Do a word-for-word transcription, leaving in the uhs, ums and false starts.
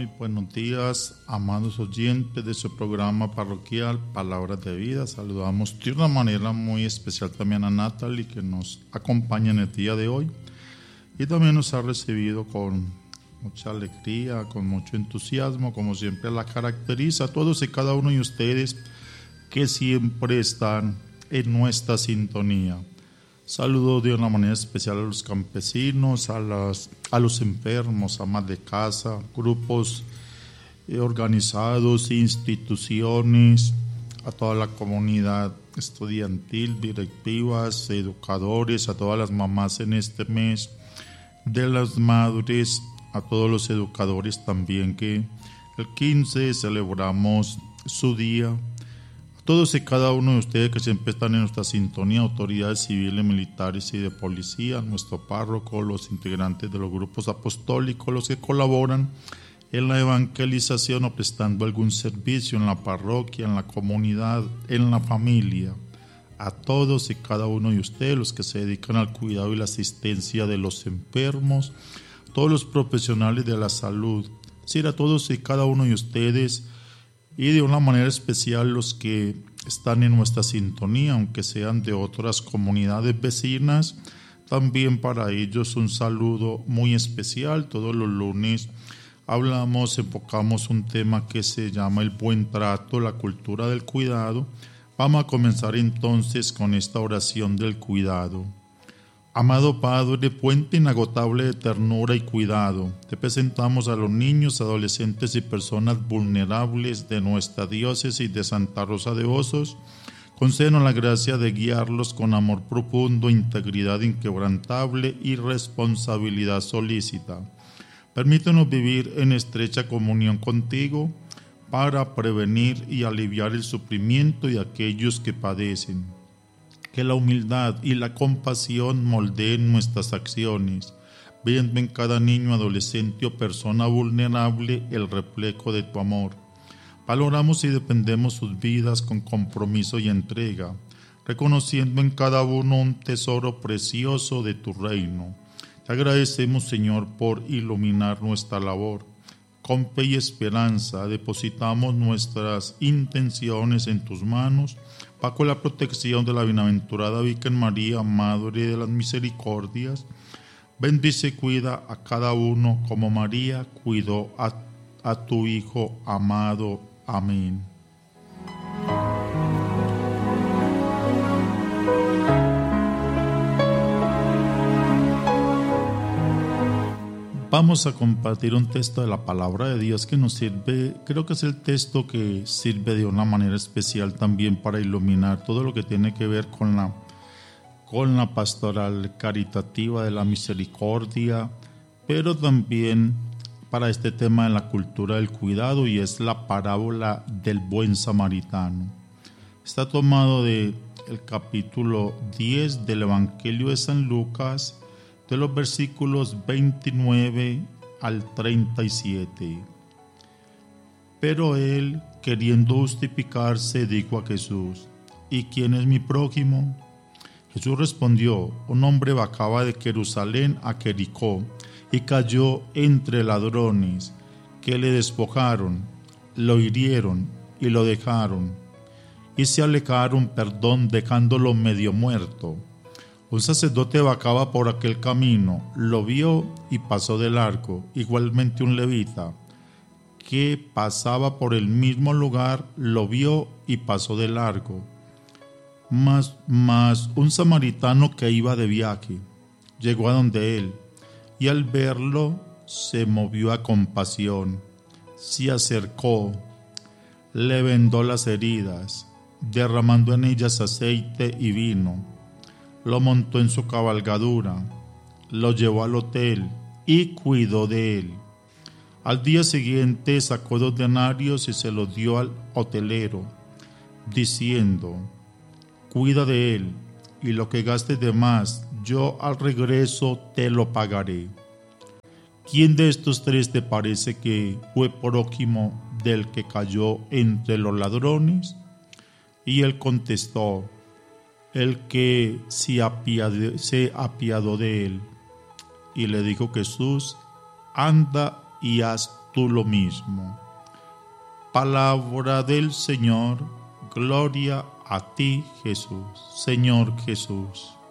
Muy buenos días, amados oyentes de su programa parroquial Palabras de Vida. Saludamos de una manera muy especial también a Natalie, que nos acompaña en el día de hoy y también nos ha recibido con mucha alegría, con mucho entusiasmo, como siempre la caracteriza a todos y cada uno de ustedes que siempre están en nuestra sintonía. Saludo de una manera especial a los campesinos, a, las, a los enfermos, amas de casa, grupos eh, organizados, instituciones, a toda la comunidad estudiantil, directivas, educadores, a todas las mamás en este mes de las madres, a todos los educadores también, que el quince celebramos su día. Todos y cada uno de ustedes que siempre están en nuestra sintonía, autoridades civiles, militares y de policía, nuestro párroco, los integrantes de los grupos apostólicos, los que colaboran en la evangelización o prestando algún servicio en la parroquia, en la comunidad, en la familia. A todos y cada uno de ustedes, los que se dedican al cuidado y la asistencia de los enfermos, todos los profesionales de la salud, sí, a todos y cada uno de ustedes, y de una manera especial los que están en nuestra sintonía, aunque sean de otras comunidades vecinas, también para ellos un saludo muy especial. Todos los lunes hablamos, enfocamos un tema que se llama el buen trato, la cultura del cuidado. Vamos a comenzar entonces con esta oración del cuidado. Amado Padre, fuente inagotable de ternura y cuidado, te presentamos a los niños, adolescentes y personas vulnerables de nuestra diócesis de Santa Rosa de Osos. Concédenos la gracia de guiarlos con amor profundo, integridad inquebrantable y responsabilidad solícita. Permítenos vivir en estrecha comunión contigo para prevenir y aliviar el sufrimiento de aquellos que padecen. Que la humildad y la compasión moldeen nuestras acciones, viendo en cada niño, adolescente o persona vulnerable el reflejo de tu amor. Valoramos y defendemos sus vidas con compromiso y entrega, reconociendo en cada uno un tesoro precioso de tu reino. Te agradecemos, Señor, por iluminar nuestra labor. Con fe y esperanza depositamos nuestras intenciones en tus manos, bajo la protección de la bienaventurada Virgen María, Madre de las Misericordias. Bendice y cuida a cada uno como María cuidó a, a tu Hijo amado. Amén. Vamos a compartir un texto de la palabra de Dios que nos sirve, creo que es el texto que sirve de una manera especial también para iluminar todo lo que tiene que ver con la, con la pastoral caritativa de la misericordia, pero también para este tema de la cultura del cuidado, y es la parábola del buen samaritano. Está tomado del capítulo diez del Evangelio de San Lucas, de los versículos veintinueve al treinta y siete. Pero él, queriendo justificarse, dijo a Jesús: ¿Y quién es mi prójimo? Jesús respondió: un hombre bajaba de Jerusalén a Jericó y cayó entre ladrones, que le despojaron, lo hirieron y lo dejaron, y se alejaron, perdón, dejándolo medio muerto. Un sacerdote vagaba por aquel camino, lo vio y pasó de largo. Igualmente un levita que pasaba por el mismo lugar lo vio y pasó de largo. Mas, mas un samaritano que iba de viaje llegó a donde él, y al verlo se movió a compasión, se acercó, le vendó las heridas, derramando en ellas aceite y vino. Lo montó en su cabalgadura, lo llevó al hotel y cuidó de él. Al día siguiente sacó dos denarios y se los dio al hotelero, diciendo: cuida de él, y lo que gastes de más, yo al regreso te lo pagaré. ¿Quién de estos tres te parece que fue prójimo del que cayó entre los ladrones? Y él contestó: el que se apiadó, se apiadó de él. Y le dijo Jesús: anda y haz tú lo mismo. Palabra del Señor, gloria a ti, Jesús. Señor Jesús.